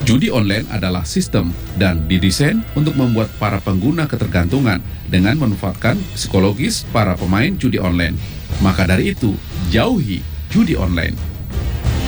Judi online adalah sistem dan didesain untuk membuat para pengguna ketergantungan dengan memanfaatkan psikologis para pemain judi online. Maka dari itu, jauhi judi online.